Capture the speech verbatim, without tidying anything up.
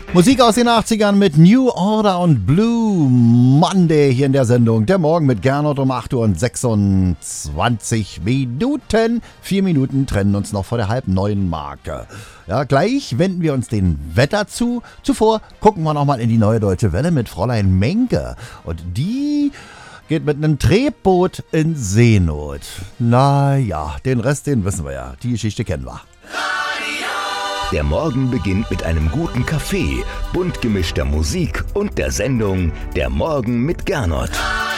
Musik aus den achtzigern mit New Order und Blue Monday hier in der Sendung. Der Morgen mit Gernot um acht Uhr und sechsundzwanzig Minuten. Vier Minuten trennen uns noch vor der halb neuen Marke. Ja, gleich wenden wir uns dem Wetter zu. Zuvor gucken wir nochmal in die Neue Deutsche Welle mit Fräulein Menke. Und die geht mit einem Tretboot in Seenot. Naja, den Rest, den wissen wir ja. Die Geschichte kennen wir. Der Morgen beginnt mit einem guten Kaffee, bunt gemischter Musik und der Sendung Der Morgen mit Gernot.